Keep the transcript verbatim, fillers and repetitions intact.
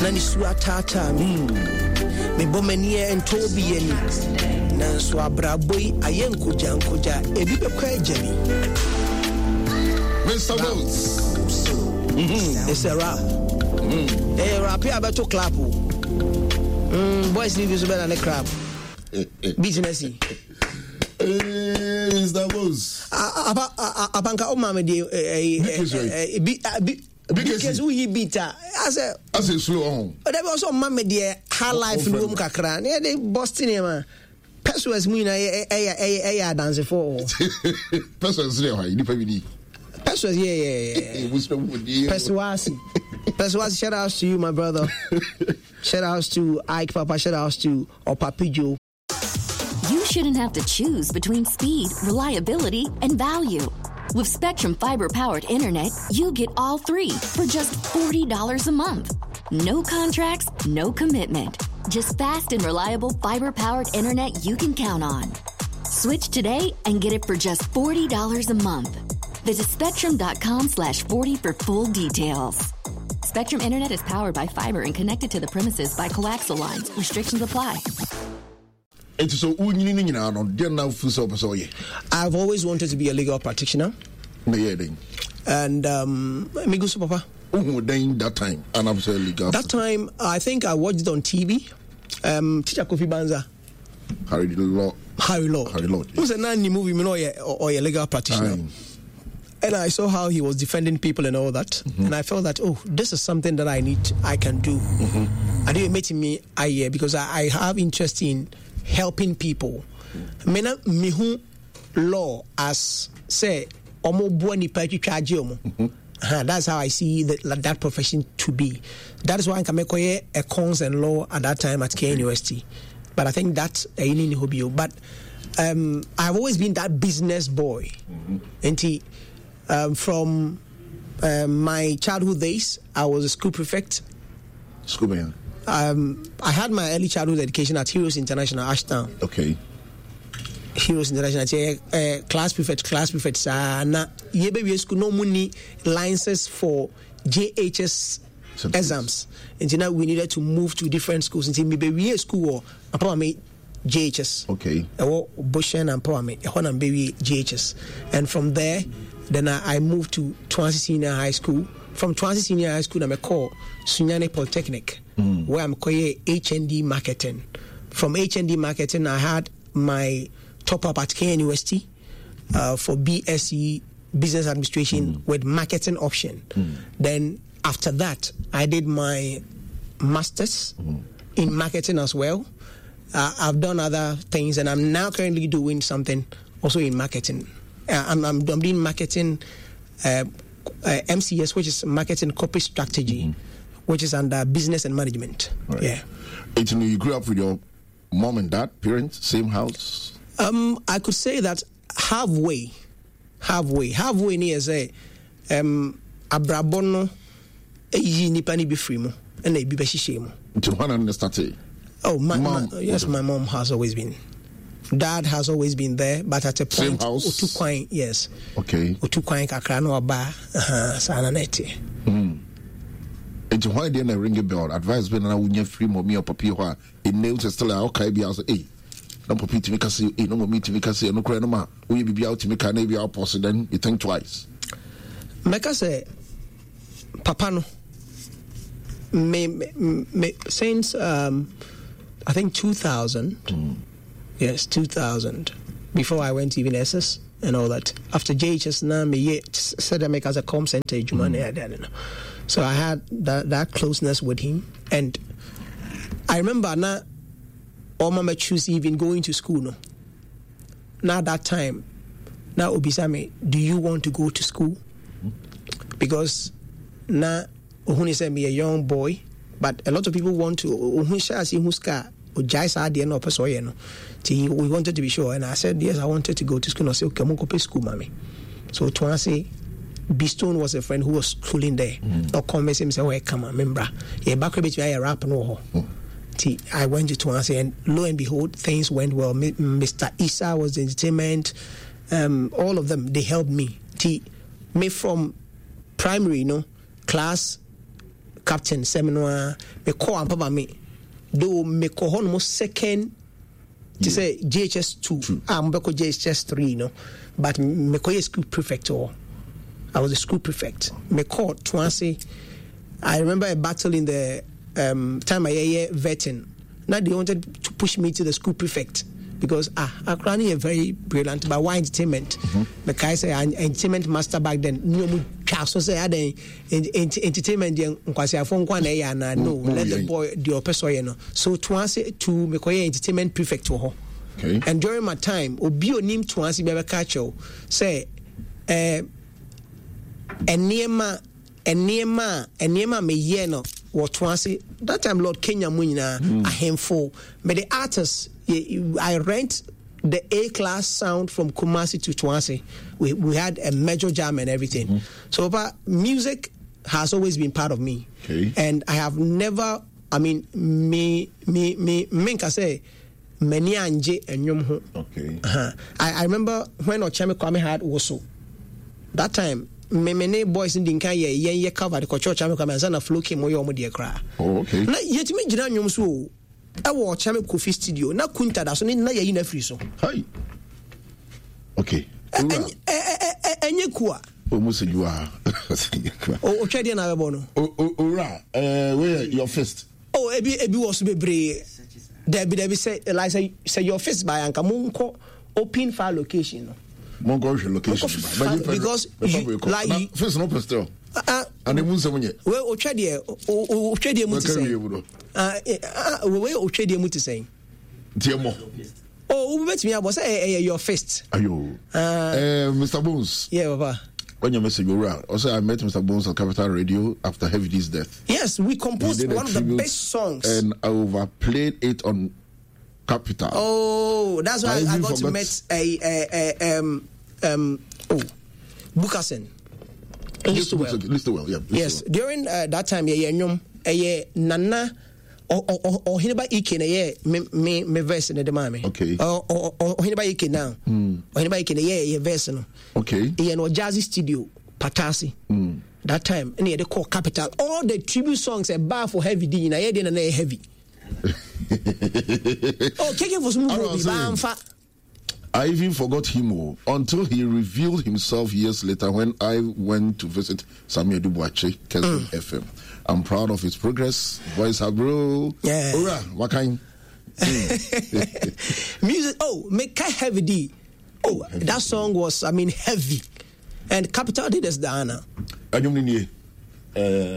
Nani suatata me. Me bomanie and Toby any. Nanso abraboy ayenko jankoja ebi be kwa ejemi. Mister Bones. Mm-hmm. It's a rap. Mm-hmm. Hey, rap here about to clap. Mm, boys leave you so better than a crap. Businessy. Hey, Mister Bones. Abanka o mama de eh because we beat I say I say slow on. But there also mama de high life room kakra. Na dey Boston e ma. Persuas mu na eh eh eh dance for. Persuas there why you be Persuas yeah yeah yeah. Persuas. Persuas shout out to you my brother. Shout out to Ike Papa, shout out to Opapijo. You shouldn't have to choose between speed, reliability, and value. With Spectrum fiber-powered internet, you get all three for just forty dollars a month. No contracts, no commitment. Just fast and reliable fiber-powered internet you can count on. Switch today and get it for just forty dollars a month. Visit spectrum.com slash 40 for full details. Spectrum Internet is powered by fiber and connected to the premises by coaxial lines. Restrictions apply. So, I've always wanted to be a legal practitioner. And um me go papa. That time, and I'm saying legal. That time, I think I watched it on T V. Um, Teacher Kofi Banza. Harry Lord. Harry Lord. Harry Lord. It was a nanny movie, you know, or a legal practitioner. Aye. And I saw how he was defending people and all that. Mm-hmm. And I felt that, oh, this is something that I need, I can do. Mm-hmm. I didn't meet me, I because I, I have interest in helping people. Mena mihu law as say omo buoni pa twitwaje omo. That's how I see that, that profession to be. That is why I can make a cons and law at that time at K N U S T. But I think that's a unique hobby. But um, I've always been that business boy. Mm-hmm. And he, um, from um, my childhood days, I was a school prefect. School man. Um, I had my early childhood education at Heroes International, Ashtown. Okay. Heroes International, uh, class prefect, class prefect. Uh, na yebe school no money licenses for J H S Sometimes. Exams. And now we needed to move to different schools. And maybe we a school or power me J H S. Okay. Or Bushen and power me a and baby J H S. And from there, then I, I moved to Twancy Senior High School. From Twancy Senior High School, I'm a call Sunyane Polytechnic, mm. where I'm calling H and D marketing. From H and D marketing, I had my top up at K N U S T uh, for B S c Business Administration mm. with marketing option. Mm. Then after that, I did my master's mm. in marketing as well. Uh, I've done other things, and I'm now currently doing something also in marketing. Uh, I'm, I'm, I'm doing marketing uh, uh, M C S, which is marketing corporate strategy, mm. which is under business and management. Right. Yeah. And you grew up with your mom and dad, parents, same house? Um, I could say that halfway, halfway, halfway near say, um, abrabono. Nipani be free mo, and they be beshi mo. To one understand. Oh, my, mom, my yes, my mom has always been. Dad has always been there, but at a point, same house. Utu kwine, yes. Okay. Utu kwine kakrano aba, sana neti. Hmm. And why didn't I ring a bell? Advice when I wouldn't free mo me or papi wa. It nails still a okay be as eh. No papi to make us say, eh, no me to make us say, no cry no ma. We be out to make a maybe out post then you think twice. Make us say, Papa no. Me, me, me, since um, I think two thousand, mm. yes, two thousand, before I went to even S S and all that. After J H S, now me said I make as a com center, mm. so I had that, that closeness with him, and I remember now, all my choose even going to school. No, now that time, now Obisame, do you want to go to school? Mm. Because now. Who said me a young boy, but a lot of people want to. Who shall see who's car or Jais idea no person, you know. We wanted to be sure, and I said yes, I wanted to go to school. I said, okay, I'm going to school, mommy. So to I say, Bistone was a friend who was schooling there. No convince him say, oh, come on, remember, yeah, back with me, I rap no. I went to Twancy, and lo and behold, things went well. Mister Issa was the entertainment. Um, all of them, they helped me. T, me from primary, you know, class. captain seminar me call am papa me do me call hon second to say J H S two I'm beko J H S three you know but me call school prefect or I was a school prefect me call twice. I remember a battle in the um, time I hear vetting. Now they wanted to push me to the school prefect because ah, Akrani is very brilliant. But why entertainment? Because I say entertainment master back then. No, so say I had entertainment. Because I found one area na no let the boy the person you know. So twice to make entertainment prefect to her. Okay. And during my time, obi onim twice be catch you say eh eniema. Eniema, eniema me ye no what once that time Lord Kenya Munina mm. a handful. But the artists I rent the A class sound from Kumasi to Twansi. We we had a major jam and everything. Mm. So but music has always been part of me. Okay. And I have never I mean me me me me can say many anje enyum. Okay. Uh-huh. I, I remember when Ochame Kwame had also that time me many boys in Dinka ye ye cover the church am come and na flow came mo yo mo de kra. Oh okay. Na yetimi gina nwom so e wo Ochame Kofi studio na kunta da so na ye na free so. Hi. Okay. Enye kuwa. O mo se jua. O twede na be no. O ora eh where your fist. Oh ebi ebi wo so bebre. There be there be say like say say your fist by anka monko open file location no. Mongo location but because you, like you, first no pastor uh, and the moon someone we o twede o twede mu to say ah we o twede mu to say Tiemo oh we bet me about say your fist ayo uh Mister Bones yeah papa when you message you around also I met Mister Bones on Capital Radio after Heavy D's death. Yes, we composed one of the best songs and I overplayed it on Capital. Oh, that's why I, I got to meet a, a, a um um oh Bukasen. Listowell. Listowell, yeah. Yes, during uh, that time, yeah, yeah, yeah, Nana or or or Hinaba Ike na yeah, me me me verse in the mami. Okay. Or or or Hinaba Ike now. Hmm. Or Hinaba Ike yeah, yeah verse no. Okay. Yeah, no Jazzy Studio, Patasi. Hmm. That time, and yeah, they call Capital. All the tribute songs a bar for Heavy D. Na yeah, they na heavy. Oh, taking for some I even forgot him until he revealed himself years later when I went to visit Samuel Dubuache, Keston mm. F M. I'm proud of his progress. Voice Abro. Yeah. Ora, what kind? Mm. Music. Oh, make Heavy D. Oh, heavy. That song was, I mean, heavy. And Capital did us the honor. Uh,